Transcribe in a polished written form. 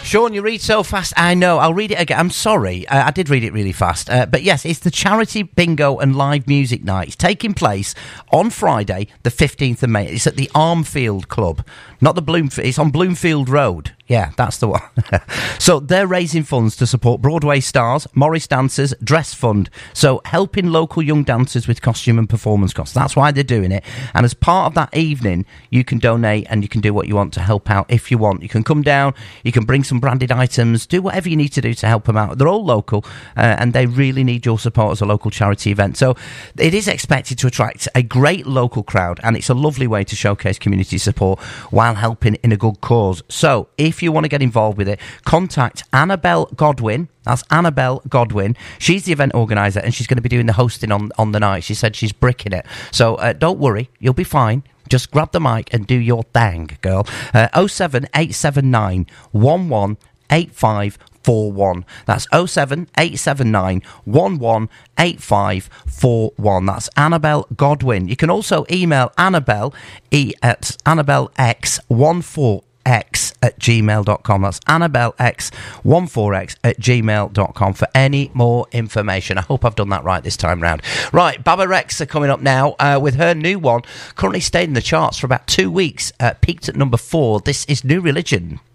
Sean, you read so fast. I know. I'll read it again. I'm sorry. I did read it really fast. But yes, it's the charity bingo and live music night. It's taking place on Friday, the 15th of May. It's at the Armfield Club. Not the Bloomfield. It's on Bloomfield Road. Yeah, that's the one. So they're raising funds to support Broadway stars, Morris Dancers, Dress Fund. So helping local young dancers with costume and performance costs. That's why they're doing it. And as part of that evening, you can donate and you can do what you want to help out if you want. You can come down, you can bring some branded items, do whatever you need to do to help them out. They're all local and they really need your support as a local charity event. So it is expected to attract a great local crowd, and it's a lovely way to showcase community support while helping in a good cause. So if you want to get involved with it, contact Annabelle Godwin. That's Annabelle Godwin. She's the event organiser and she's going to be doing the hosting on the night. She said she's bricking it. So don't worry, you'll be fine. Just grab the mic and do your thing, girl. 07879 118541. That's 07879 118541. That's Annabelle Godwin. You can also email Annabelle at AnnabelleX14x@gmail.com. That's AnnabelleX14x@gmail.com for any more information. I hope I've done that right this time round. Right, Baba Rex are coming up now with her new one. Currently stayed in the charts for about 2 weeks. Peaked at number 4. This is New Religion.